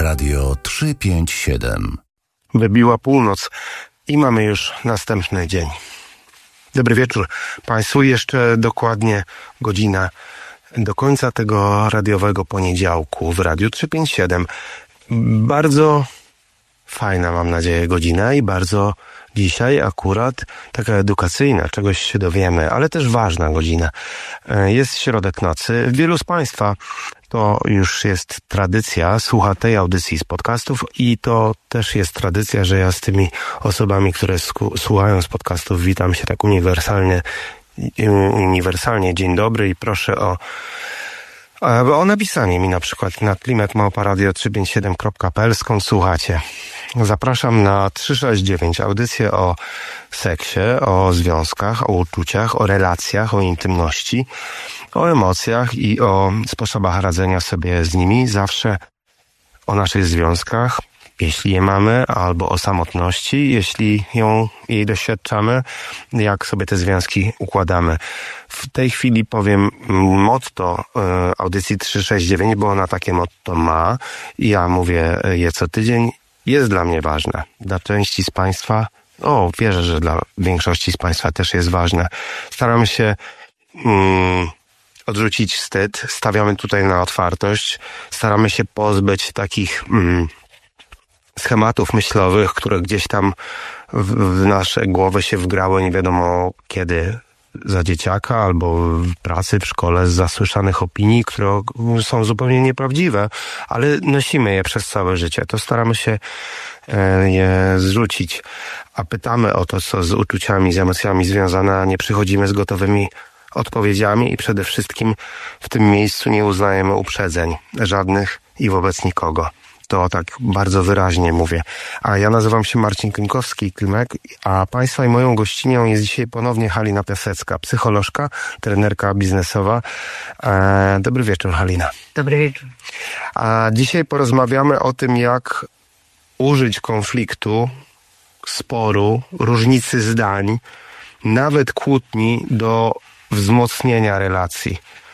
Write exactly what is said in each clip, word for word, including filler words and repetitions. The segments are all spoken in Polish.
Radio trzysta pięćdziesiąt siedem. Wybiła północ i mamy już następny dzień. Dobry wieczór Państwu. Jeszcze dokładnie godzina do końca tego radiowego poniedziałku w Radiu trzysta pięćdziesiąt siedem. Bardzo fajna, mam nadzieję, godzina i bardzo dzisiaj akurat taka edukacyjna, czegoś się dowiemy, ale też ważna godzina. Jest środek nocy. Wielu z Państwa to już jest tradycja, słucha tej audycji z podcastów i to też jest tradycja, że ja z tymi osobami, które słuchają z podcastów, witam się tak uniwersalnie, uniwersalnie. Dzień dobry i proszę o o napisanie mi na przykład na klimek małpa radio trzysta pięćdziesiąt siedem kropka p l, skąd słuchacie. Zapraszam na trzysta sześćdziesiąt dziewięć, audycję o seksie, o związkach, o uczuciach, o relacjach, o intymności, o emocjach i o sposobach radzenia sobie z nimi. Zawsze o naszych związkach, jeśli je mamy, albo o samotności, jeśli ją jej doświadczamy, jak sobie te związki układamy. W tej chwili powiem motto y, audycji trzysta sześćdziesiąt dziewięć, bo ona takie motto ma i ja mówię je co tydzień. Jest dla mnie ważne. Dla części z Państwa, o, wierzę, że dla większości z Państwa też jest ważne. Staramy się mm, odrzucić wstyd, stawiamy tutaj na otwartość, staramy się pozbyć takich mm, schematów myślowych, które gdzieś tam w, w nasze głowy się wgrały nie wiadomo kiedy, za dzieciaka albo w pracy, w szkole, z zasłyszanych opinii, które są zupełnie nieprawdziwe, ale nosimy je przez całe życie. To staramy się je zrzucić, a pytamy o to, co z uczuciami, z emocjami związane, a nie przychodzimy z gotowymi odpowiedziami i przede wszystkim w tym miejscu nie uznajemy uprzedzeń żadnych i wobec nikogo. To tak bardzo wyraźnie mówię. A ja nazywam się Marcin Klimkowski, Klimek, a Państwa i moją gościnią jest dzisiaj ponownie Halina Piasecka, psycholożka, trenerka biznesowa. E, dobry wieczór, Halina. Dobry wieczór. A dzisiaj porozmawiamy o tym, jak użyć konfliktu, sporu, różnicy zdań, nawet kłótni do wzmocnienia relacji.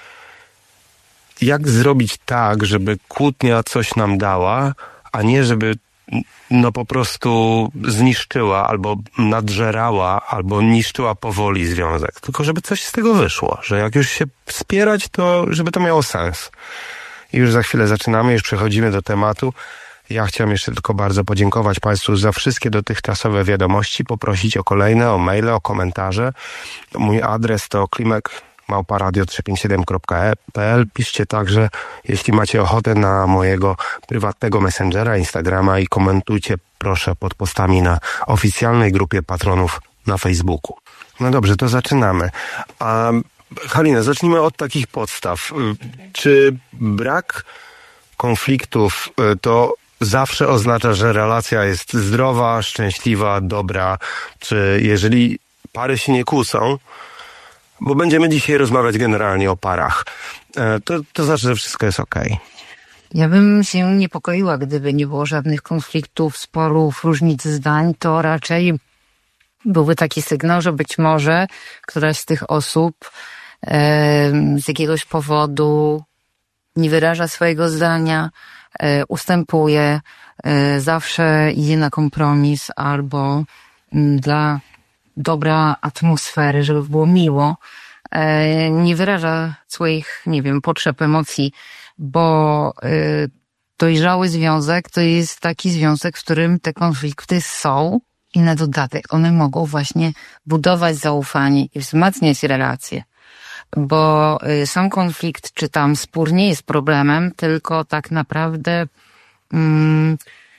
Jak zrobić tak, żeby kłótnia coś nam dała, a nie żeby no po prostu zniszczyła albo nadżerała, albo niszczyła powoli związek. Tylko żeby coś z tego wyszło, że jak już się wspierać, to żeby to miało sens. I już za chwilę zaczynamy, już przechodzimy do tematu. Ja chciałem jeszcze tylko bardzo podziękować Państwu za wszystkie dotychczasowe wiadomości, poprosić o kolejne, o maile, o komentarze. Mój adres to klimek małpa radio trzysta pięćdziesiąt siedem kropka p l. Piszcie także, jeśli macie ochotę, na mojego prywatnego messengera, Instagrama i komentujcie proszę pod postami na oficjalnej grupie patronów na Facebooku. No dobrze, to zaczynamy. A Halina, zacznijmy od takich podstaw. Czy brak konfliktów to zawsze oznacza, że relacja jest zdrowa, szczęśliwa, dobra? Czy jeżeli pary się nie kłócą, bo będziemy dzisiaj rozmawiać generalnie o parach, to, to znaczy, że wszystko jest okej? Okay. Ja bym się niepokoiła, gdyby nie było żadnych konfliktów, sporów, różnic zdań, to raczej byłby taki sygnał, że być może któraś z tych osób e, z jakiegoś powodu nie wyraża swojego zdania, e, ustępuje, e, zawsze idzie na kompromis albo m, dla dobra atmosfery, żeby było miło, e, nie wyraża swoich, nie wiem, potrzeb, emocji, bo e, dojrzały związek to jest taki związek, w którym te konflikty są i na dodatek one mogą właśnie budować zaufanie i wzmacniać relacje. Bo y, sam konflikt, czy tam spór nie jest problemem, tylko tak naprawdę mm,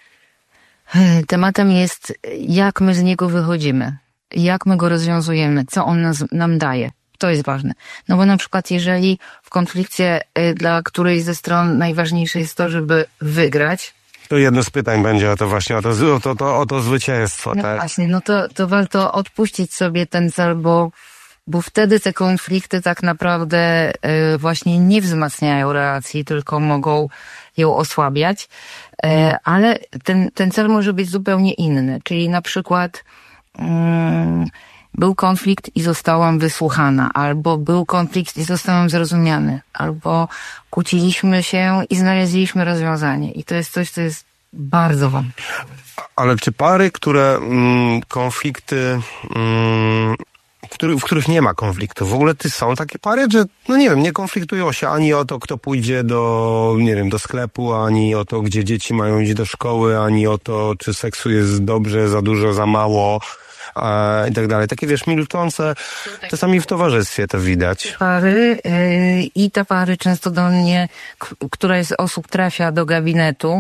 tematem jest, jak my z niego wychodzimy, jak my go rozwiązujemy, co on nas, nam daje. To jest ważne. No bo na przykład jeżeli w konflikcie y, dla którejś ze stron najważniejsze jest to, żeby wygrać, to jedno z pytań będzie o to właśnie, o to, o to, to, o to zwycięstwo. No tak? właśnie, no to, to warto odpuścić sobie ten cel, bo, bo wtedy te konflikty tak naprawdę y, właśnie nie wzmacniają relacji, tylko mogą ją osłabiać. Y, ale ten, ten cel może być zupełnie inny, czyli na przykład y, był konflikt i zostałam wysłuchana, albo był konflikt i zostałam zrozumiany, albo kłóciliśmy się i znaleźliśmy rozwiązanie. I to jest coś, co jest Bardzo wątpliwe. Ale czy pary, które mm, konflikty, mm, w, który, w których nie ma konfliktu, w ogóle ty są takie pary, że no nie wiem, nie konfliktują się ani o to, kto pójdzie do, nie wiem, do sklepu, ani o to, gdzie dzieci mają iść do szkoły, ani o to, czy seksu jest dobrze, za dużo, za mało, i tak dalej. Takie, wiesz, milczące, czasami w towarzystwie to widać. Pary yy, i te pary często do mnie, k- która z osób trafia do gabinetu,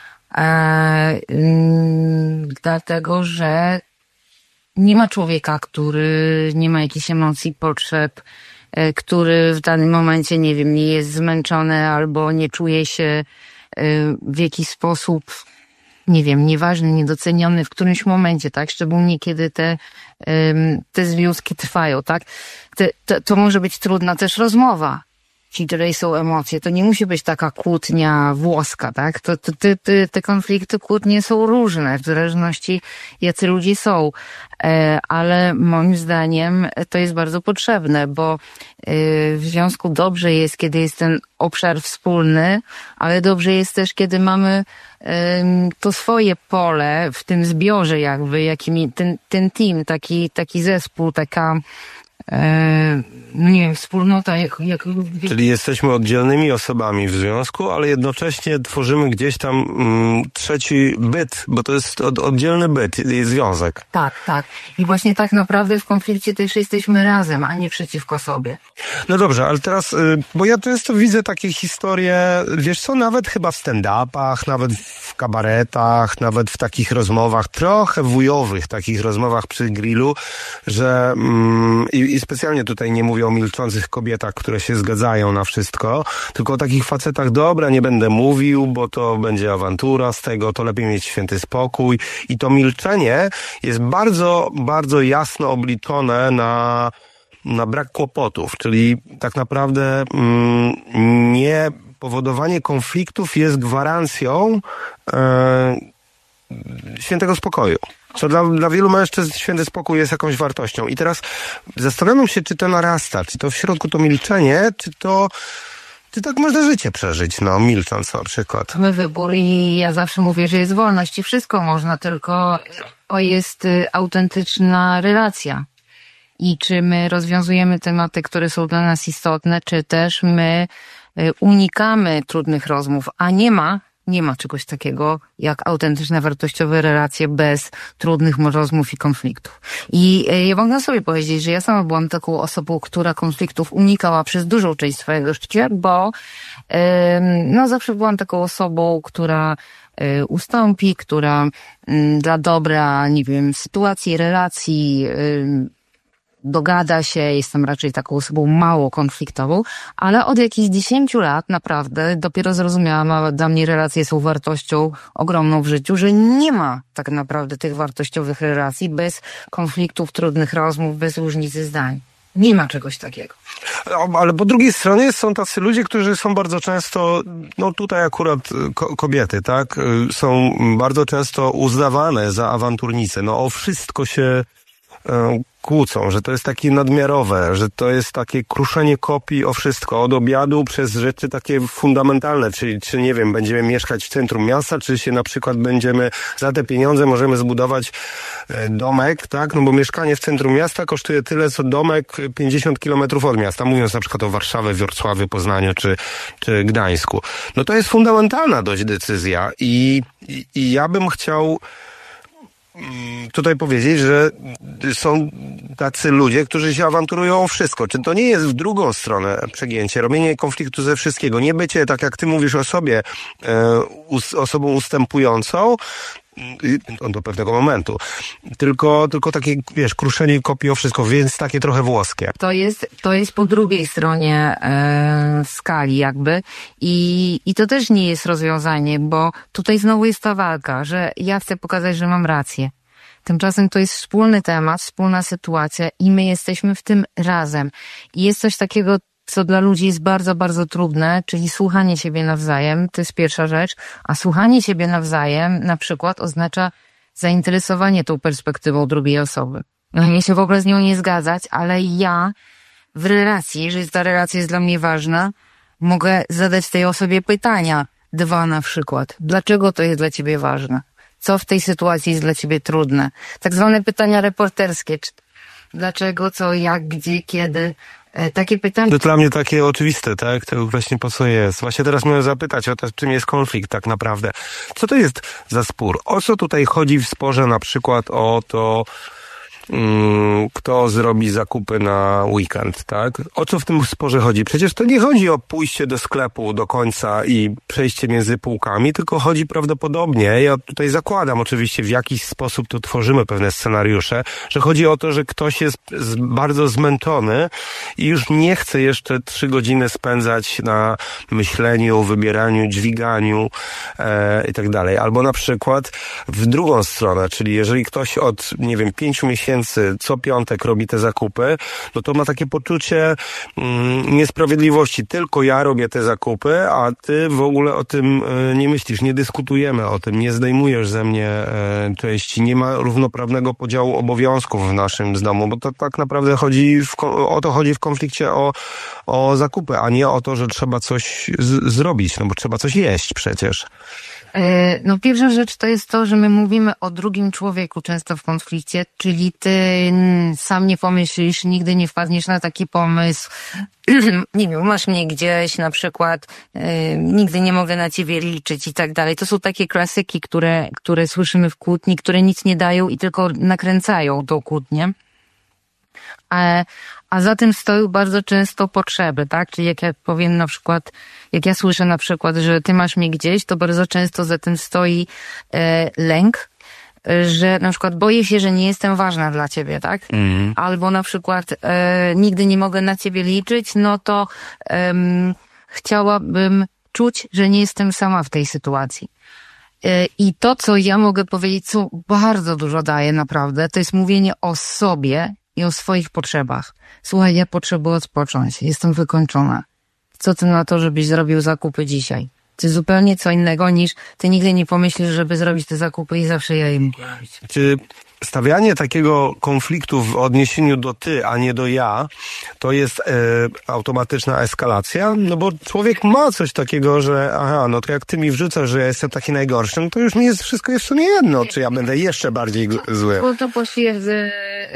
e, yy, dlatego, że nie ma człowieka, który nie ma jakichś emocji, potrzeb, yy, który w danym momencie, nie wiem, nie jest zmęczony albo nie czuje się yy, w jakiś sposób, nie wiem, nieważny, niedoceniony w którymś momencie, tak? Szczególnie kiedy te, ym, te związki trwają, tak? Te, to, to może być trudna też rozmowa, w której są emocje. To nie musi być taka kłótnia włoska, tak? To, to, te, te, te konflikty, kłótnie są różne, w zależności jacy ludzie są. E, ale moim zdaniem to jest bardzo potrzebne, bo e, w związku dobrze jest, kiedy jest ten obszar wspólny, ale dobrze jest też, kiedy mamy to swoje pole w tym zbiorze jakby, jakimi, ten, ten team, taki, taki zespół, taka, e, no nie wiem, wspólnota, jak, jak... Czyli jesteśmy oddzielnymi osobami w związku, ale jednocześnie tworzymy gdzieś tam mm, trzeci byt, bo to jest od, oddzielny byt, jest związek. Tak, tak. I właśnie tak naprawdę w konflikcie też jesteśmy razem, a nie przeciwko sobie. No dobrze, ale teraz, y, bo ja często widzę takie historie, wiesz co, nawet chyba w stand-upach, nawet w kabaretach, nawet w takich rozmowach, trochę wujowych takich rozmowach przy grillu, że mm, i, i specjalnie tutaj nie mówię o milczących kobietach, które się zgadzają na wszystko, tylko o takich facetach, dobra, nie będę mówił, bo to będzie awantura z tego, to lepiej mieć święty spokój. I to milczenie jest bardzo, bardzo jasno obliczone na, na brak kłopotów, czyli tak naprawdę mm, nie powodowanie konfliktów jest gwarancją e, świętego spokoju. Co dla, dla wielu mężczyzn święty spokój jest jakąś wartością. I teraz zastanawiam się, czy to narasta, czy to w środku to milczenie, czy to, czy tak można życie przeżyć, no, milcząc na przykład. Mamy wybór i ja zawsze mówię, że jest wolność i wszystko można, tylko to jest autentyczna relacja. I czy my rozwiązujemy tematy, które są dla nas istotne, czy też my unikamy trudnych rozmów, a nie ma Nie ma czegoś takiego jak autentyczne, wartościowe relacje bez trudnych rozmów i konfliktów. I ja mogę sobie powiedzieć, że ja sama byłam taką osobą, która konfliktów unikała przez dużą część swojego życia, bo no zawsze byłam taką osobą, która ustąpi, która dla dobra, nie wiem, sytuacji, relacji dogada się, jestem raczej taką osobą mało konfliktową, ale od jakichś dziesięciu lat naprawdę dopiero zrozumiałam, a dla mnie relacje są wartością ogromną w życiu, że nie ma tak naprawdę tych wartościowych relacji bez konfliktów, trudnych rozmów, bez różnicy zdań. Nie ma czegoś takiego. Ale po drugiej stronie są tacy ludzie, którzy są bardzo często, no tutaj akurat ko- kobiety, tak, są bardzo często uznawane za awanturnice. No o wszystko się kłócą, że to jest takie nadmiarowe, że to jest takie kruszenie kopii o wszystko, od obiadu przez rzeczy takie fundamentalne, czyli czy nie wiem, będziemy mieszkać w centrum miasta, czy się na przykład będziemy, za te pieniądze możemy zbudować domek, tak, no bo mieszkanie w centrum miasta kosztuje tyle, co domek pięćdziesiąt kilometrów od miasta, mówiąc na przykład o Warszawie, Wrocławiu, Poznaniu czy, czy Gdańsku. No to jest fundamentalna dość decyzja i, i, i ja bym chciał tutaj powiedzieć, że są tacy ludzie, którzy się awanturują o wszystko. Czy to nie jest w drugą stronę przegięcie, robienie konfliktu ze wszystkiego, nie bycie, tak jak ty mówisz o sobie, e, osobą ustępującą do pewnego momentu, tylko, tylko takie, wiesz, kruszenie kopii o wszystko, więc takie trochę włoskie. To jest, to jest po drugiej stronie e, skali jakby i, i to też nie jest rozwiązanie, bo tutaj znowu jest ta walka, że ja chcę pokazać, że mam rację. Tymczasem to jest wspólny temat, wspólna sytuacja i my jesteśmy w tym razem. I jest coś takiego, co dla ludzi jest bardzo, bardzo trudne, czyli słuchanie siebie nawzajem, to jest pierwsza rzecz, a słuchanie siebie nawzajem na przykład oznacza zainteresowanie tą perspektywą drugiej osoby. No nie się w ogóle z nią nie zgadzać, ale ja w relacji, jeżeli ta relacja jest dla mnie ważna, mogę zadać tej osobie pytania, Dwa na przykład. Dlaczego to jest dla ciebie ważne? Co w tej sytuacji jest dla ciebie trudne? Tak zwane pytania reporterskie. Dlaczego, co, jak, gdzie, kiedy? Takie pytania. To dla mnie takie oczywiste, tak? To właśnie po co jest. Właśnie teraz miałem zapytać o to, czym jest konflikt tak naprawdę. Co to jest za spór? O co tutaj chodzi w sporze na przykład o to, mm, kto zrobi zakupy na weekend, tak? O co w tym sporze chodzi? Przecież to nie chodzi o pójście do sklepu do końca i przejście między półkami, tylko chodzi prawdopodobnie, ja tutaj zakładam oczywiście w jakiś sposób tu tworzymy pewne scenariusze, że chodzi o to, że ktoś jest z, bardzo zmęczony i już nie chce jeszcze trzy godziny spędzać na myśleniu, wybieraniu, dźwiganiu e, i tak dalej. Albo na przykład w drugą stronę, czyli jeżeli ktoś od, nie wiem, pięciu miesięcy co piątek robi te zakupy, no to ma takie poczucie mm, niesprawiedliwości. Tylko ja robię te zakupy, a ty w ogóle o tym e, nie myślisz, nie dyskutujemy o tym, nie zdejmujesz ze mnie e, części, nie ma równoprawnego podziału obowiązków w naszym domu, bo to tak naprawdę chodzi, w, o to chodzi w konflikcie o, o zakupy, a nie o to, że trzeba coś z, zrobić, no bo trzeba coś jeść przecież. No pierwsza rzecz to jest to, że my mówimy o drugim człowieku często w konflikcie, czyli ty sam nie pomyślisz, nigdy nie wpadniesz na taki pomysł, nie wiem, masz mnie gdzieś na przykład, yy, nigdy nie mogę na ciebie liczyć i tak dalej. To są takie klasyki, które, które słyszymy w kłótni, które nic nie dają i tylko nakręcają tą kłótnię. A, a za tym stoją bardzo często potrzeby, tak? Czyli jak ja powiem na przykład, jak ja słyszę na przykład, że ty masz mnie gdzieś, to bardzo często za tym stoi e, lęk, że na przykład boję się, że nie jestem ważna dla ciebie, tak? Mm. Albo na przykład e, nigdy nie mogę na ciebie liczyć, no to e, chciałabym czuć, że nie jestem sama w tej sytuacji. E, I to, co ja mogę powiedzieć, co bardzo dużo daje naprawdę, to jest mówienie o sobie i o swoich potrzebach. Słuchaj, ja potrzebuję odpocząć, jestem wykończona. Co ty na to, żebyś zrobił zakupy dzisiaj? To jest zupełnie co innego niż ty nigdy nie pomyślisz, żeby zrobić te zakupy i zawsze ja je muszę robić. Czy stawianie takiego konfliktu w odniesieniu do ty, a nie do ja, to jest e, automatyczna eskalacja? No bo człowiek ma coś takiego, że aha, no to jak ty mi wrzucasz, że ja jestem taki najgorszy, no to już mi jest wszystko jest w sumie jedno, czy ja będę jeszcze bardziej zły. Bo to potwierdzy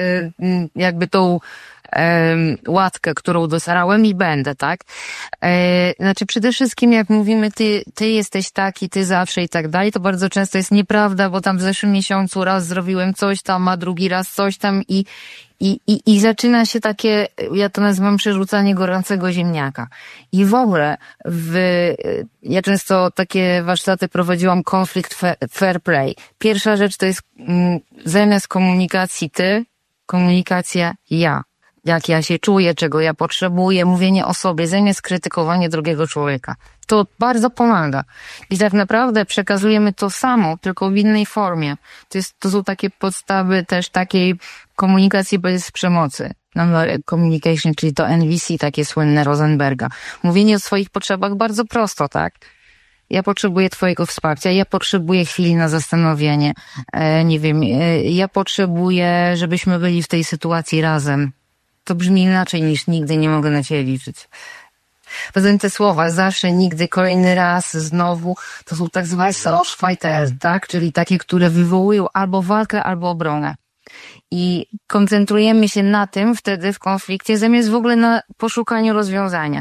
jakby tą łatkę, którą dosarałem i będę, tak? E, znaczy przede wszystkim jak mówimy ty, ty jesteś taki, ty zawsze i tak dalej, to bardzo często jest nieprawda, bo tam w zeszłym miesiącu raz zrobiłem coś tam, a drugi raz coś tam i, i, i, i zaczyna się takie, ja to nazywam przerzucanie gorącego ziemniaka. I w ogóle w, ja często takie warsztaty prowadziłam, konflikt fair play. Pierwsza rzecz to jest mm, zamiast komunikacji ty, komunikacja ja. Jak ja się czuję, czego ja potrzebuję, mówienie o sobie zamiast krytykowania drugiego człowieka. To bardzo pomaga. I tak naprawdę przekazujemy to samo, tylko w innej formie. To jest, to są takie podstawy też takiej komunikacji bez przemocy. Non-violent communication, czyli to N V C, takie słynne Rosenberga. Mówienie o swoich potrzebach bardzo prosto, tak? Ja potrzebuję twojego wsparcia, ja potrzebuję chwili na zastanowienie. E, nie wiem, e, ja potrzebuję, żebyśmy byli w tej sytuacji razem. To brzmi inaczej niż nigdy nie mogę na ciebie liczyć. Poza tym te słowa zawsze, nigdy, kolejny raz, znowu, to są tak zwane soft fighters, tak? Czyli takie, które wywołują albo walkę, albo obronę. I koncentrujemy się na tym wtedy w konflikcie, zamiast w ogóle na poszukaniu rozwiązania.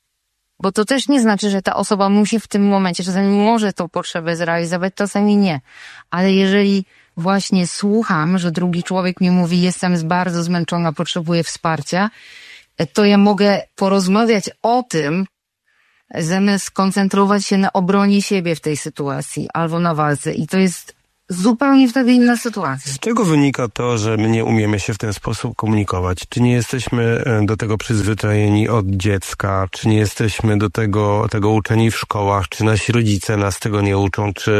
Bo to też nie znaczy, że ta osoba musi w tym momencie, czasami może tą potrzebę zrealizować, czasami nie. Ale jeżeli właśnie słucham, że drugi człowiek mi mówi, jestem bardzo zmęczona, potrzebuję wsparcia, to ja mogę porozmawiać o tym, zamiast skoncentrować się na obronie siebie w tej sytuacji albo na walce. I to jest zupełnie wtedy inna sytuacja. Z czego wynika to, że my nie umiemy się w ten sposób komunikować? Czy nie jesteśmy do tego przyzwyczajeni od dziecka? Czy nie jesteśmy do tego, tego uczeni w szkołach? Czy nasi rodzice nas tego nie uczą? Czy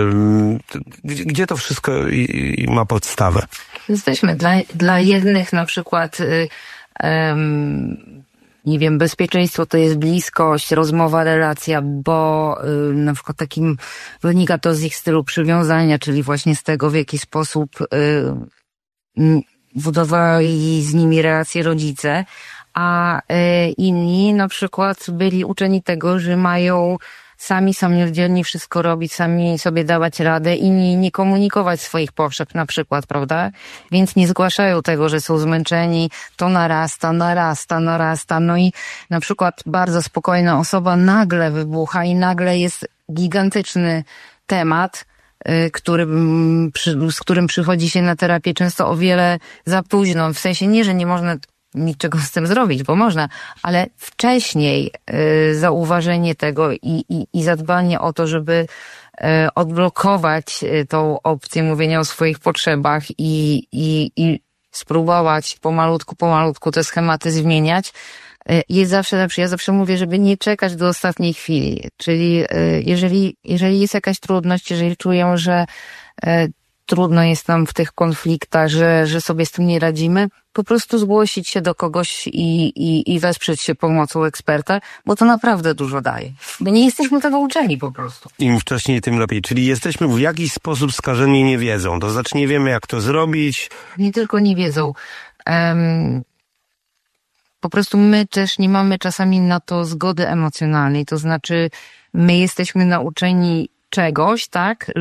gdzie to wszystko ma podstawę? Jesteśmy dla, dla jednych na przykład um, nie wiem, bezpieczeństwo to jest bliskość, rozmowa, relacja, bo y, na przykład takim wynika to z ich stylu przywiązania, czyli właśnie z tego, w jaki sposób y, y, budowali z nimi relacje rodzice, a y, inni na przykład byli uczeni tego, że mają sami samodzielnie wszystko robić, sami sobie dawać radę i nie, nie komunikować swoich potrzeb na przykład, prawda? Więc nie zgłaszają tego, że są zmęczeni, to narasta, narasta, narasta. No i na przykład bardzo spokojna osoba nagle wybucha i nagle jest gigantyczny temat, który, z którym przychodzi się na terapię często o wiele za późno. W sensie nie, że nie można niczego z tym zrobić, bo można, ale wcześniej y, zauważenie tego i, i, i zadbanie o to, żeby y, odblokować y, tą opcję mówienia o swoich potrzebach i, i, i spróbować pomalutku, pomalutku te schematy zmieniać, y, jest zawsze lepsze. Ja zawsze mówię, żeby nie czekać do ostatniej chwili. Czyli y, jeżeli, jeżeli jest jakaś trudność, jeżeli czuję, że y, trudno jest nam w tych konfliktach, że, że sobie z tym nie radzimy, po prostu zgłosić się do kogoś i, i, i wesprzeć się pomocą eksperta, bo to naprawdę dużo daje. My nie jesteśmy tego uczeni po prostu. Im wcześniej, tym lepiej. Czyli jesteśmy w jakiś sposób skażeni niewiedzą. To znaczy nie wiemy, jak to zrobić. Nie tylko nie wiedzą. Um, po prostu my też nie mamy czasami na to zgody emocjonalnej. To znaczy my jesteśmy nauczeni czegoś, tak?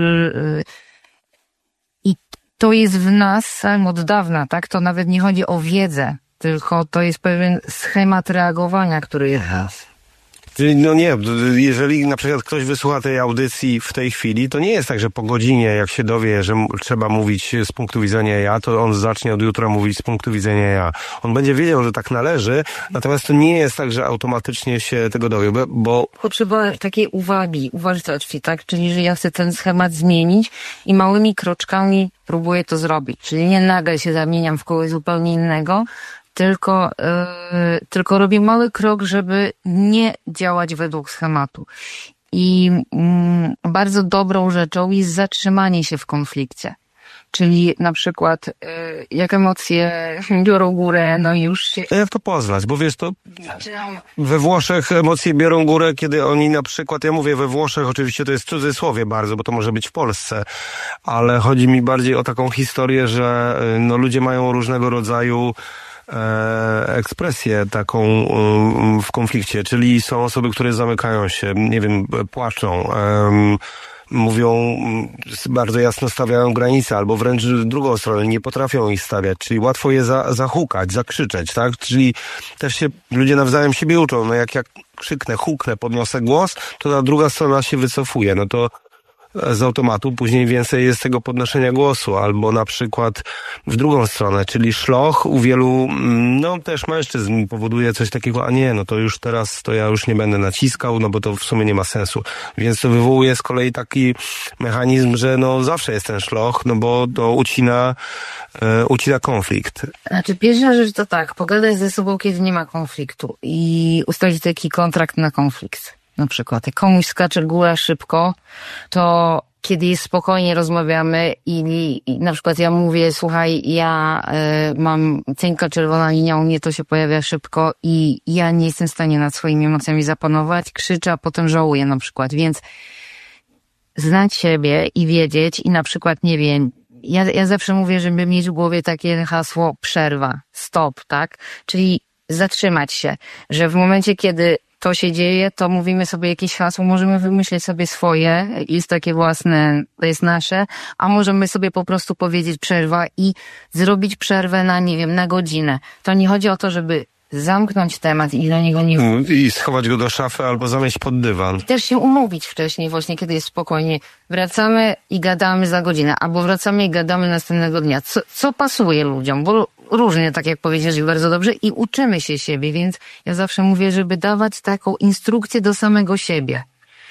I to jest w nas sam od dawna, tak? To nawet nie chodzi o wiedzę, tylko to jest pewien schemat reagowania, który jest. Czyli no nie, jeżeli na przykład ktoś wysłucha tej audycji w tej chwili, to nie jest tak, że po godzinie, jak się dowie, że trzeba mówić z punktu widzenia ja, to on zacznie od jutra mówić z punktu widzenia ja. On będzie wiedział, że tak należy, natomiast to nie jest tak, że automatycznie się tego dowie, bo... Potrzeba takiej uwagi, uważności, tak? Czyli, że ja chcę ten schemat zmienić i małymi kroczkami próbuję to zrobić. Czyli nie nagle się zamieniam w kogoś zupełnie innego, Tylko, yy, tylko robię mały krok, żeby nie działać według schematu. I yy, bardzo dobrą rzeczą jest zatrzymanie się w konflikcie. Czyli na przykład yy, jak emocje biorą górę, no i już się... Jak to poznać? Bo wiesz, to we Włoszech emocje biorą górę, kiedy oni na przykład, ja mówię we Włoszech, oczywiście to jest w cudzysłowie bardzo, bo to może być w Polsce, ale chodzi mi bardziej o taką historię, że no, ludzie mają różnego rodzaju ekspresję taką w konflikcie, czyli są osoby, które zamykają się, nie wiem, płaczą, mówią, bardzo jasno stawiają granice, albo wręcz drugą stronę, nie potrafią ich stawiać, czyli łatwo je za, zahukać, zakrzyczeć, tak? Czyli też się ludzie nawzajem siebie uczą, no jak ja krzyknę, huknę, podniosę głos, to ta druga strona się wycofuje, no to z automatu później więcej jest tego podnoszenia głosu, albo na przykład w drugą stronę, czyli szloch u wielu, no też mężczyzn powoduje coś takiego, a nie, no to już teraz, to ja już nie będę naciskał, no bo to w sumie nie ma sensu. Więc to wywołuje z kolei taki mechanizm, że no zawsze jest ten szloch, no bo to ucina, e, ucina konflikt. Znaczy pierwsza rzecz to tak, pogadać ze sobą, kiedy nie ma konfliktu i ustalić taki kontrakt na konflikt. Na przykład, jak komuś skacze góra szybko, to kiedy jest spokojnie rozmawiamy i, i na przykład ja mówię, słuchaj, ja y, mam cienka czerwona linia, u mnie to się pojawia szybko i ja nie jestem w stanie nad swoimi emocjami zapanować, krzyczę, a potem żałuję na przykład, więc znać siebie i wiedzieć i na przykład, nie wiem, ja, ja zawsze mówię, żeby mieć w głowie takie hasło przerwa, stop, tak? Czyli zatrzymać się, że w momencie, kiedy to się dzieje, to mówimy sobie jakieś hasło, możemy wymyślić sobie swoje, jest takie własne, to jest nasze, a możemy sobie po prostu powiedzieć przerwa i zrobić przerwę na, nie wiem, na godzinę. To nie chodzi o to, żeby zamknąć temat i do niego nie... I schować go do szafy albo zamieść pod dywan. I też się umówić wcześniej właśnie, kiedy jest spokojnie. Wracamy i gadamy za godzinę, albo wracamy i gadamy następnego dnia. Co, co pasuje ludziom, bo różnie, tak jak powiedziałeś, bardzo dobrze i uczymy się siebie, więc ja zawsze mówię, żeby dawać taką instrukcję do samego siebie.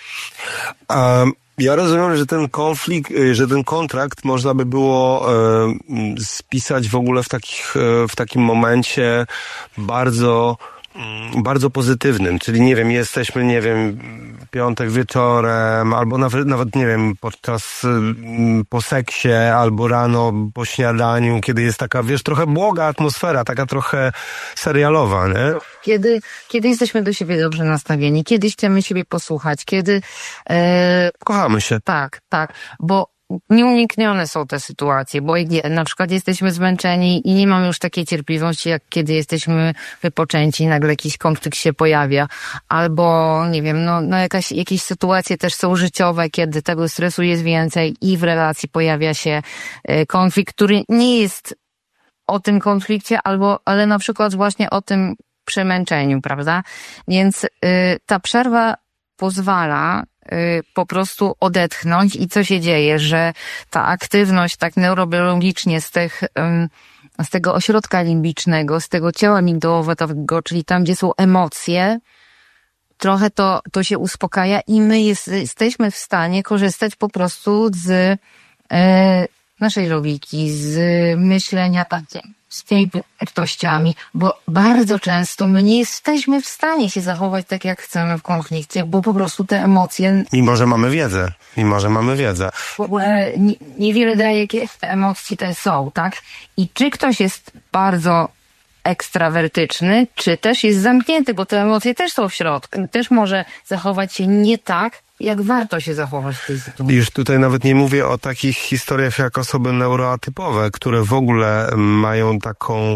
Um. Ja rozumiem, że ten konflikt, że ten kontrakt można by było e, spisać w ogóle w takich, w takim momencie bardzo, bardzo pozytywnym, czyli nie wiem, jesteśmy, nie wiem, piątek wieczorem, albo nawet, nawet nie wiem, podczas, po seksie, albo rano po śniadaniu, kiedy jest taka, wiesz, trochę błoga atmosfera, taka trochę serialowa, nie? Kiedy, kiedy jesteśmy do siebie dobrze nastawieni, kiedy chcemy siebie posłuchać, kiedy... E, Kochamy się. Tak, tak, bo nieuniknione są te sytuacje, bo jak na przykład jesteśmy zmęczeni i nie mamy już takiej cierpliwości, jak kiedy jesteśmy wypoczęci, nagle jakiś konflikt się pojawia, albo nie wiem, no, no jakaś, jakieś sytuacje też są życiowe, kiedy tego stresu jest więcej i w relacji pojawia się konflikt, który nie jest o tym konflikcie, albo, ale na przykład właśnie o tym przemęczeniu, prawda? Więc y, ta przerwa pozwala po prostu odetchnąć i co się dzieje, że ta aktywność tak neurobiologicznie z tych, z tego ośrodka limbicznego, z tego ciała migdałowego, czyli tam, gdzie są emocje, trochę to, to się uspokaja i my jest, jesteśmy w stanie korzystać po prostu z e, naszej logiki, z myślenia takim, z tymi wartościami, bo bardzo często my nie jesteśmy w stanie się zachować tak, jak chcemy w konflikcie, bo po prostu te emocje... Mimo, że mamy wiedzę. Mimo, że mamy wiedzę. Nie, niewiele daje, jakie emocje te są, tak? I czy ktoś jest bardzo ekstrawertyczny, czy też jest zamknięty, bo te emocje też są w środku. Też może zachować się nie tak, jak warto się zachować w tej sytuacji. Już tutaj nawet nie mówię o takich historiach jak osoby neuroatypowe, które w ogóle mają taką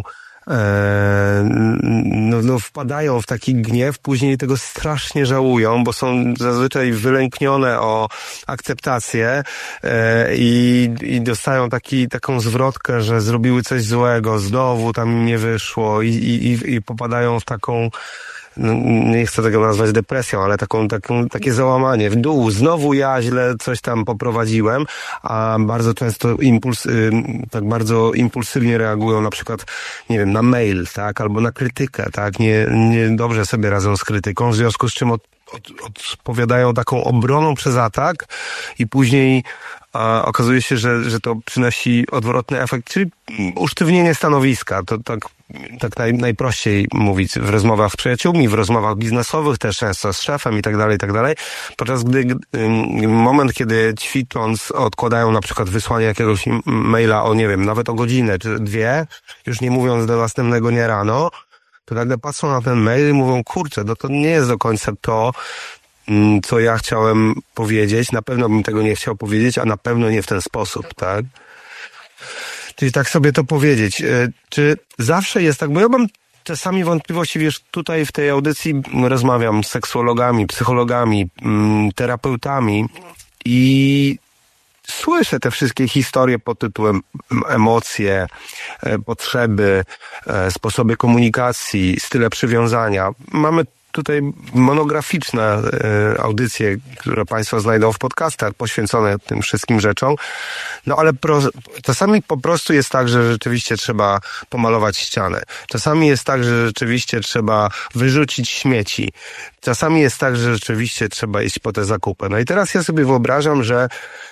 e, no, no wpadają w taki gniew, później tego strasznie żałują, bo są zazwyczaj wylęknione o akceptację e, i, i dostają taki, taką zwrotkę, że zrobiły coś złego, znowu tam im nie wyszło i, i, i popadają w taką, no, nie chcę tego nazwać depresją, ale taką, taką, takie załamanie w dół. Znowu ja źle coś tam poprowadziłem, a bardzo często impuls, tak bardzo impulsywnie reagują na przykład, nie wiem, na mail, tak, albo na krytykę, tak, nie, nie dobrze sobie radzą z krytyką, w związku z czym od, od, odpowiadają taką obroną przez atak i później a okazuje się, że, że to przynosi odwrotny efekt, czyli usztywnienie stanowiska. To tak, tak naj, najprościej mówić w rozmowach z przyjaciółmi, w rozmowach biznesowych też często z szefem i tak dalej, i tak dalej. Podczas gdy moment, kiedy ćwicząc odkładają na przykład wysłanie jakiegoś maila o, nie wiem, nawet o godzinę czy dwie, już nie mówiąc do następnego dnia rano, to nagle patrzą na ten mail i mówią, kurczę, no to nie jest do końca to, co ja chciałem powiedzieć. Na pewno bym tego nie chciał powiedzieć, a na pewno nie w ten sposób, tak? Czyli tak sobie to powiedzieć. Czy zawsze jest tak, bo ja mam czasami wątpliwości, wiesz, tutaj w tej audycji rozmawiam z seksuologami, psychologami, terapeutami i słyszę te wszystkie historie pod tytułem emocje, potrzeby, sposoby komunikacji, style przywiązania. Mamy tutaj monograficzne e, audycje, które Państwo znajdą w podcastach, poświęcone tym wszystkim rzeczom. No ale pro, czasami po prostu jest tak, że rzeczywiście trzeba pomalować ścianę. Czasami jest tak, że rzeczywiście trzeba wyrzucić śmieci. Czasami jest tak, że rzeczywiście trzeba iść po te zakupy. No i teraz ja sobie wyobrażam, że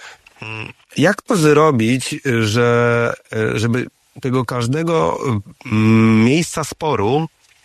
jak to zrobić, że, żeby tego każdego miejsca sporu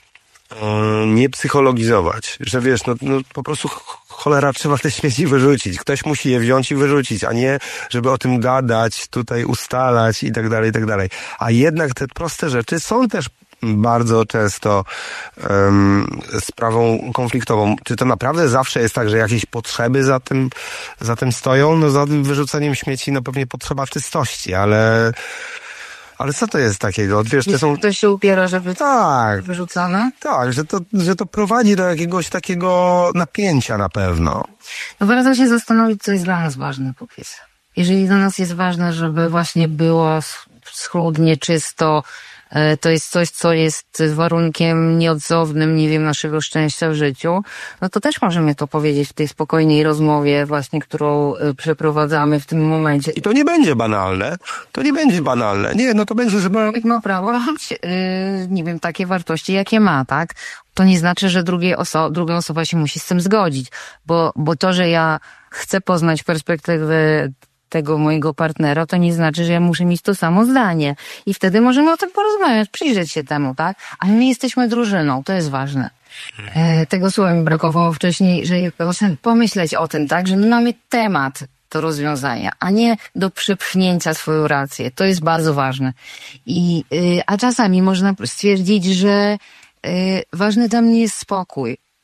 nie psychologizować, że wiesz, no, no po prostu cholera, trzeba te śmieci wyrzucić. Ktoś musi je wziąć i wyrzucić, a nie żeby o tym gadać, tutaj ustalać i tak dalej, i tak dalej. A jednak te proste rzeczy są też bardzo często um, sprawą konfliktową. Czy to naprawdę zawsze jest tak, że jakieś potrzeby za tym, za tym stoją? No za tym wyrzuceniem śmieci no pewnie potrzeba czystości, ale Ale co to jest takiego? Wiesz, to są... Ktoś się upiera, żeby tak, wyrzucone? Tak, że to, że to prowadzi do jakiegoś takiego napięcia na pewno. No warto się zastanowić, co jest dla nas ważne, powiedz. Jeżeli dla nas jest ważne, żeby właśnie było schludnie, czysto, to jest coś, co jest warunkiem nieodzownym, nie wiem, naszego szczęścia w życiu, no to też możemy to powiedzieć w tej spokojnej rozmowie właśnie, którą przeprowadzamy w tym momencie. I to nie będzie banalne. To nie będzie banalne. Nie, no to będzie, że... Człowiek ma prawo, yy, nie wiem, takie wartości, jakie ma, tak? To nie znaczy, że drugiej oso- druga osoba się musi z tym zgodzić, bo, bo to, że ja chcę poznać perspektywę tego mojego partnera, to nie znaczy, że ja muszę mieć to samo zdanie. I wtedy możemy o tym porozmawiać, przyjrzeć się temu, tak? Ale my jesteśmy drużyną, to jest ważne. E, tego słowa mi brakowało wcześniej, że pomyśleć o tym, tak? Że my mamy temat do rozwiązania, a nie do przepchnięcia swoją rację. To jest bardzo ważne. I, y, a czasami można stwierdzić, że y, ważny dla mnie jest spokój.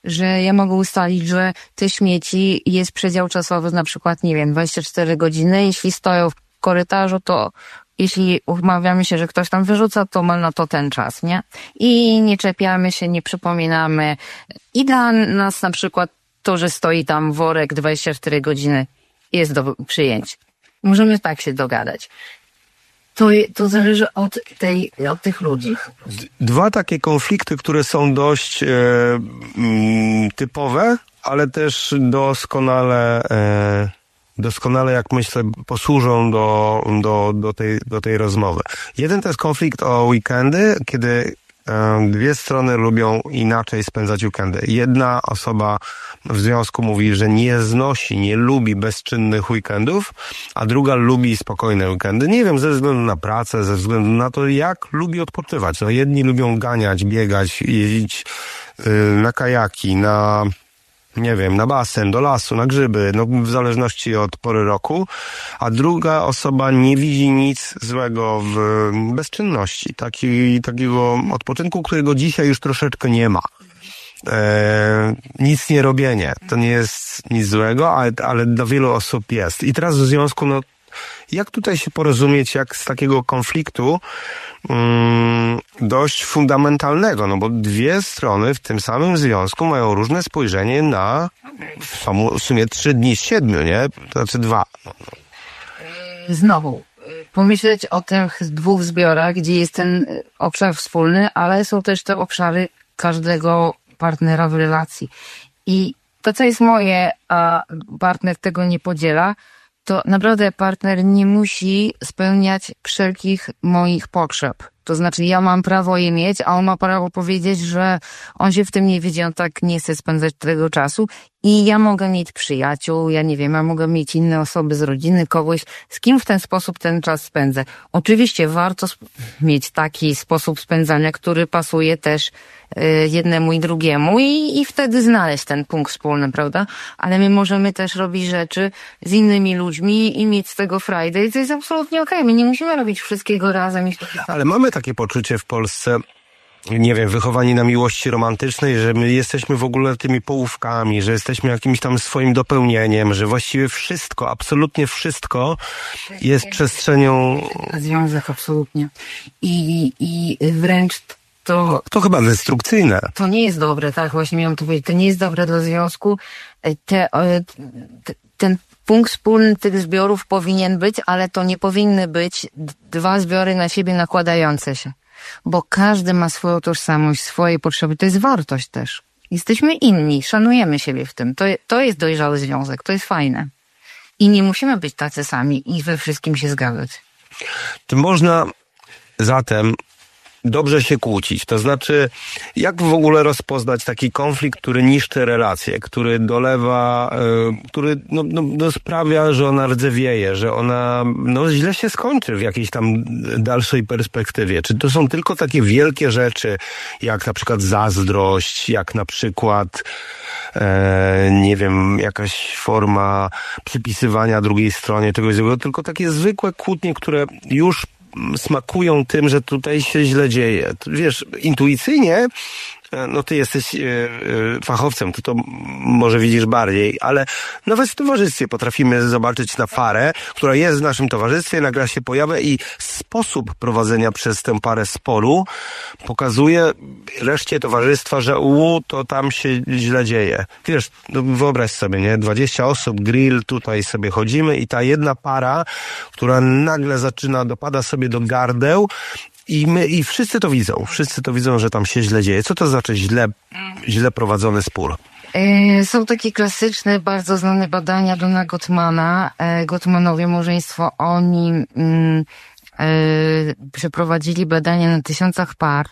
że ja mogę ustalić, że te śmieci jest przedział czasowy na przykład, nie wiem, dwadzieścia cztery godziny. Jeśli stoją w korytarzu, to jeśli umawiamy się, że ktoś tam wyrzuca, to ma na to ten czas, nie? I nie czepiamy się, nie przypominamy. I dla nas na przykład to, że stoi tam worek dwadzieścia cztery godziny jest do przyjęcia. Możemy tak się dogadać. To, to zależy od, tej, od tych ludzi. Dwa takie konflikty, które są dość e, mm, typowe, ale też doskonale, e, doskonale, jak myślę, posłużą do, do, do, tej, do tej rozmowy. Jeden to jest konflikt o weekendy, kiedy e, dwie strony lubią inaczej spędzać weekendy. Jedna osoba w związku mówi, że nie znosi, nie lubi bezczynnych weekendów, a druga lubi spokojne weekendy. Nie wiem, ze względu na pracę, ze względu na to, jak lubi odpoczywać. No, jedni lubią ganiać, biegać, jeździć yy, na kajaki, na, nie wiem, na basen, do lasu, na grzyby, no w zależności od pory roku, a druga osoba nie widzi nic złego w bezczynności, taki, takiego odpoczynku, którego dzisiaj już troszeczkę nie ma. E, nic nie robienie. To nie jest nic złego, ale, ale dla wielu osób jest. I teraz w związku, no, jak tutaj się porozumieć, jak z takiego konfliktu mm, dość fundamentalnego, no bo dwie strony w tym samym związku mają różne spojrzenie na w sumie trzy dni z siedmiu, nie? To znaczy dwa. Znowu, pomyśleć o tych dwóch zbiorach, gdzie jest ten obszar wspólny, ale są też te obszary każdego partnera w relacji. I to, co jest moje, a partner tego nie podziela, to naprawdę partner nie musi spełniać wszelkich moich potrzeb. To znaczy, ja mam prawo je mieć, a on ma prawo powiedzieć, że on się w tym nie widzi, on tak nie chce spędzać tego czasu. I ja mogę mieć przyjaciół, ja nie wiem, ja mogę mieć inne osoby z rodziny, kogoś, z kim w ten sposób ten czas spędzę. Oczywiście warto sp- mieć taki sposób spędzania, który pasuje też y, jednemu i drugiemu i, i wtedy znaleźć ten punkt wspólny, prawda? Ale my możemy też robić rzeczy z innymi ludźmi i mieć z tego frajdę i to jest absolutnie okej. My nie musimy robić wszystkiego razem. I Ale mamy takie poczucie w Polsce, nie wiem, wychowani na miłości romantycznej, że my jesteśmy w ogóle tymi połówkami, że jesteśmy jakimś tam swoim dopełnieniem, że właściwie wszystko, absolutnie wszystko jest przestrzenią... Związek, absolutnie. I, i wręcz to... To chyba destrukcyjne. To nie jest dobre, tak, właśnie miałam to powiedzieć. To nie jest dobre dla związku. Te, te, ten punkt wspólny tych zbiorów powinien być, ale to nie powinny być dwa zbiory na siebie nakładające się. Bo każdy ma swoją tożsamość, swoje potrzeby. To jest wartość też. Jesteśmy inni, szanujemy siebie w tym. To, to jest dojrzały związek, to jest fajne. I nie musimy być tacy sami i we wszystkim się zgadzać. Czy można zatem dobrze się kłócić? To znaczy, jak w ogóle rozpoznać taki konflikt, który niszczy relacje, który dolewa, y, który no, no, no sprawia, że ona rdzewieje, że ona no, źle się skończy w jakiejś tam dalszej perspektywie? Czy to są tylko takie wielkie rzeczy, jak na przykład zazdrość, jak na przykład e, nie wiem, jakaś forma przypisywania drugiej stronie czegoś złego, tylko takie zwykłe kłótnie, które już smakują tym, że tutaj się źle dzieje. Wiesz, intuicyjnie, no ty jesteś e, e, fachowcem, ty to może widzisz bardziej, ale nawet w towarzystwie potrafimy zobaczyć na parę, która jest w naszym towarzystwie, nagle się pojawia i sposób prowadzenia przez tę parę sporu pokazuje reszcie towarzystwa, że u, to tam się źle dzieje. Wiesz, no wyobraź sobie, nie? dwadzieścia osób, grill, tutaj sobie chodzimy i ta jedna para, która nagle zaczyna, dopada sobie do gardeł, I my, i wszyscy to widzą. Wszyscy to widzą, że tam się źle dzieje. Co to znaczy źle, źle prowadzony spór? Są takie klasyczne, bardzo znane badania Dona Gottmana. Gottmanowie małżeństwo, oni mm, e, przeprowadzili badania na tysiącach par.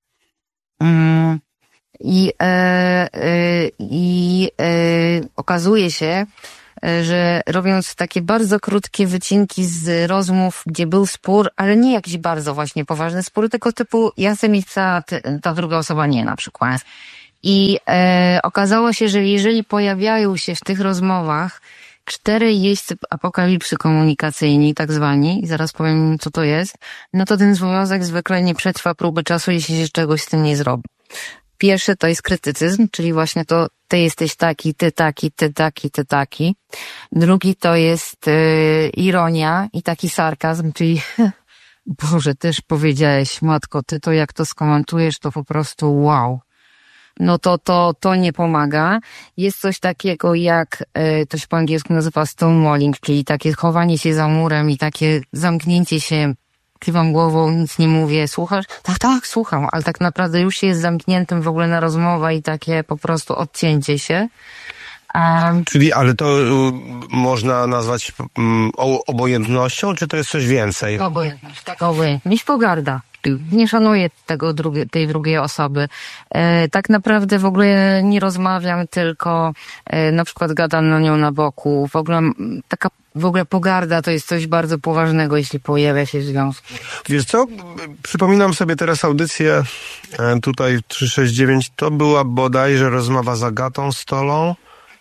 Mm, I, e, e, i e, okazuje się, że robiąc takie bardzo krótkie wycinki z rozmów, gdzie był spór, ale nie jakiś bardzo właśnie poważny spór, tylko typu ja chcę mieć, ta, ta druga osoba nie na przykład. I e, okazało się, że jeżeli pojawiają się w tych rozmowach cztery jeźdźcy apokalipsy komunikacyjni, tak zwani, i zaraz powiem, co to jest, no to ten związek zwykle nie przetrwa próby czasu, jeśli się czegoś z tym nie zrobi. Pierwszy to jest krytycyzm, czyli właśnie to ty jesteś taki, ty taki, ty taki, ty taki. Drugi to jest y, ironia i taki sarkazm, czyli Boże, też powiedziałeś, matko, ty to jak to skomentujesz, to po prostu wow. No to, to, to nie pomaga. Jest coś takiego jak, y, to się po angielsku nazywa stonewalling, czyli takie chowanie się za murem i takie zamknięcie się, kiwam głową, nic nie mówię, słuchasz? Tak, tak, słucham, ale tak naprawdę już się jest zamkniętym w ogóle na rozmowę i takie po prostu odcięcie się. Um, Czyli, ale to y, można nazwać um, obojętnością, czy to jest coś więcej? Obojętność, tak, obojętność, pogarda. Nie szanuję tego drugie, tej drugiej osoby. E, tak naprawdę w ogóle nie rozmawiam, tylko e, na przykład gadam na nią na boku. W ogóle taka w ogóle pogarda to jest coś bardzo poważnego, jeśli pojawia się w związku. Wiesz co? Przypominam sobie teraz audycję e, tutaj trzysta sześćdziesiąt dziewięć. To była bodajże rozmowa z Agatą Stolą,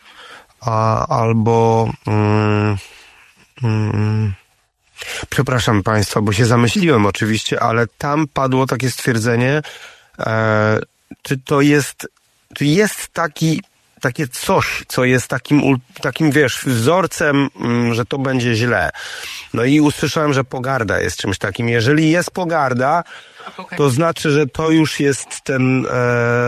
a, albo... Mm, mm, Przepraszam Państwa, bo się zamyśliłem oczywiście, ale tam padło takie stwierdzenie, e, czy to jest, czy jest taki, takie coś, co jest takim, takim wiesz, wzorcem, m, że to będzie źle. No i usłyszałem, że pogarda jest czymś takim. Jeżeli jest pogarda, to znaczy, że to już jest ten, e,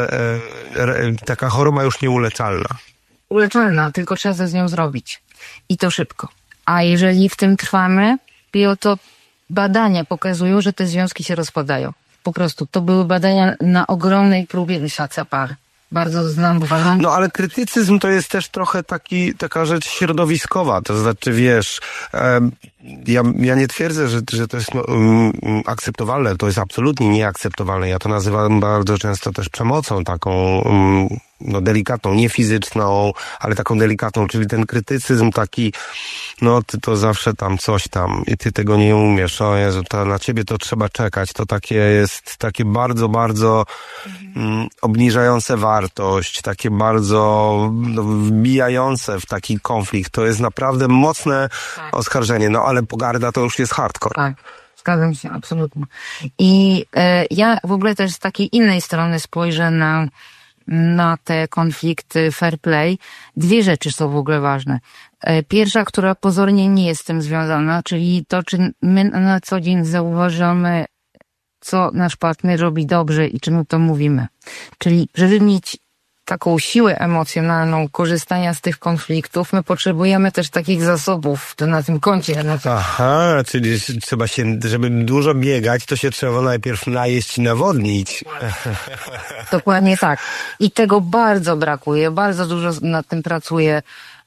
e, taka choroba już nieuleczalna. Uleczalna, tylko trzeba coś z nią zrobić. I to szybko. A jeżeli w tym trwamy, to badania pokazują, że te związki się rozpadają. Po prostu. To były badania na ogromnej próbie Lysacza par. Bardzo znam, uważam. No ale krytycyzm to jest też trochę taki, taka rzecz środowiskowa. To znaczy, wiesz, um, ja, ja nie twierdzę, że, że to jest no, um, akceptowalne. To jest absolutnie nieakceptowalne. Ja to nazywam bardzo często też przemocą taką um, no delikatną, nie fizyczną, ale taką delikatną, czyli ten krytycyzm taki, no ty to zawsze tam coś tam i ty tego nie umiesz, o Jezu, to na ciebie to trzeba czekać, to takie jest, takie bardzo, bardzo mm, obniżające wartość, takie bardzo no, wbijające w taki konflikt, to jest naprawdę mocne tak. oskarżenie, no ale pogarda to już jest hardcore. Tak. Zgadzam się, absolutnie. I e, ja w ogóle też z takiej innej strony spojrzę na na te konflikty fair play. Dwie rzeczy są w ogóle ważne. Pierwsza, która pozornie nie jest z tym związana, czyli to, czy my na co dzień zauważamy, co nasz partner robi dobrze i czy my to mówimy. Czyli, żeby mieć taką siłę emocjonalną korzystania z tych konfliktów, my potrzebujemy też takich zasobów to na tym koncie. Na tym. Aha, czyli trzeba się, żeby dużo biegać, to się trzeba najpierw najeść i nawodnić. Dokładnie tak. I tego bardzo brakuje. Bardzo dużo nad tym pracuję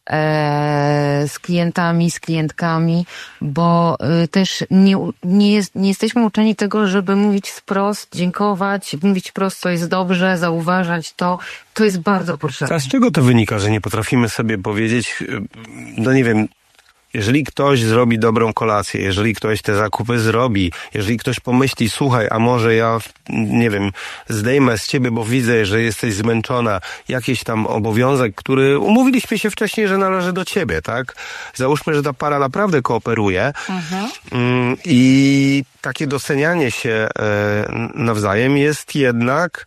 e, z klientami, z klientkami, bo e, też nie, nie, jest, nie jesteśmy uczeni tego, żeby mówić wprost, dziękować, mówić wprost, co jest dobrze, zauważać to. To jest bardzo potrzebne. A z czego to wynika, że nie potrafimy sobie powiedzieć, no nie wiem, jeżeli ktoś zrobi dobrą kolację, jeżeli ktoś te zakupy zrobi, jeżeli ktoś pomyśli, słuchaj, a może ja, nie wiem, zdejmę z ciebie, bo widzę, że jesteś zmęczona, jakiś tam obowiązek, który umówiliśmy się wcześniej, że należy do ciebie, tak? Załóżmy, że ta para naprawdę kooperuje mhm. i takie docenianie się nawzajem jest jednak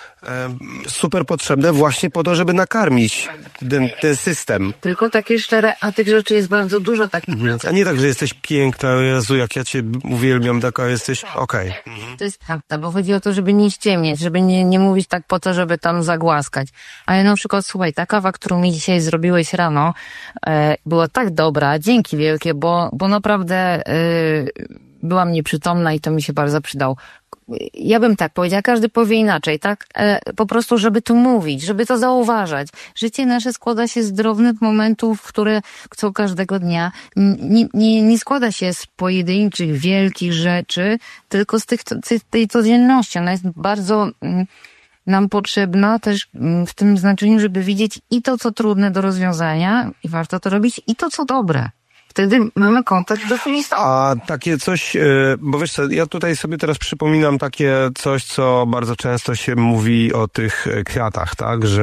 super potrzebne właśnie po to, żeby nakarmić ten, ten system. Tylko takie szczere, a tych rzeczy jest bardzo dużo takich. A nie tak, że jesteś piękna, Jezu, jak ja cię uwielbiam, taka jesteś, okej. Okay. Mhm. To jest prawda, bo chodzi o to, żeby nie ściemniać, żeby nie, nie mówić tak po to, żeby tam zagłaskać. Ale na przykład, słuchaj, ta kawa, którą mi dzisiaj zrobiłeś rano, e, była tak dobra, dzięki wielkie, bo, bo naprawdę e, byłam nieprzytomna i to mi się bardzo przydało. Ja bym tak powiedziała, każdy powie inaczej, tak? E, po prostu, żeby to mówić, żeby to zauważać. Życie nasze składa się z drobnych momentów, które chcą każdego dnia. Nie, nie, nie składa się z pojedynczych, wielkich rzeczy, tylko z tych, tej codzienności. Ona jest bardzo mm, nam potrzebna też mm, w tym znaczeniu, żeby widzieć i to, co trudne do rozwiązania i warto to robić, i to, co dobre. Wtedy mamy kontakt do filistą. A takie coś, bo wiesz co, ja tutaj sobie teraz przypominam takie coś, co bardzo często się mówi o tych kwiatach, tak, że